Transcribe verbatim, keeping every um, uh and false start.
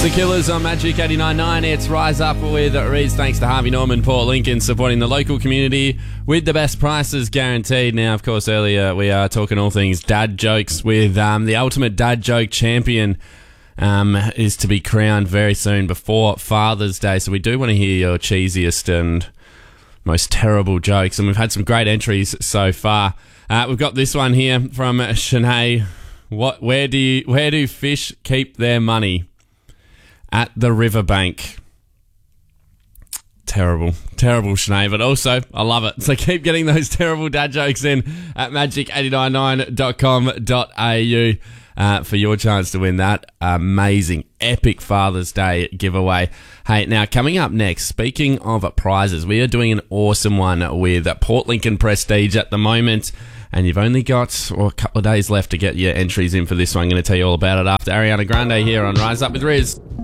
The Killers on Magic eighty-nine point nine. It's Rise Up with Riz. Thanks to Harvey Norman, Port Lincoln, supporting the local community with the best prices guaranteed. Now, of course, earlier we are talking all things dad jokes with um, the ultimate dad joke champion um, is to be crowned very soon before Father's Day. So we do want to hear your cheesiest and most terrible jokes. And we've had some great entries so far. Uh, we've got this one here from Shanae. What? Where do you, where do fish keep their money? At the riverbank. Terrible. Terrible, Shanae, but also, I love it. So keep getting those terrible dad jokes in at magic eight nine nine dot com dot a u uh, for your chance to win that amazing, epic Father's Day giveaway. Hey, now, coming up next, speaking of prizes, we are doing an awesome one with Port Lincoln Prestige at the moment, and you've only got oh, a couple of days left to get your entries in for this one. I'm going to tell you all about it after Ariana Grande here on Rise Up with Riz.